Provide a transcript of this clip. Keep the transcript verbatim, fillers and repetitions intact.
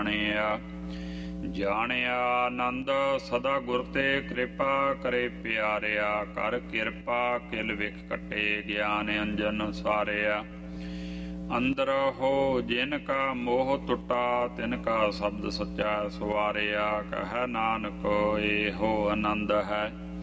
ਜਾਣਿਆ ਜਾਣਿਆ ਆਨੰਦ ਸਦਾ ਗੁਰ ਤੇ ਕਿਰਪਾ ਕਰੇ ਪਿਆਰਿਆ। ਕਰ ਕਿਰਪਾ ਕਿਲ ਵਿਖ ਕੱਟੇ ਗਿਆਨ ਅੰਜਨ ਸਾਰਿਆ। ਅੰਦਰ ਹੋ ਜਿਨ ਕਾ ਮੋਹ ਟੁੱਟਾ ਤਿਨ ਕਾ ਸ਼ਬਦ ਸੱਚਾ ਸਵਾਰਿਆ। ਕਹਿ ਨਾਨਕ ਇਹੋ ਆਨੰਦ ਹੈ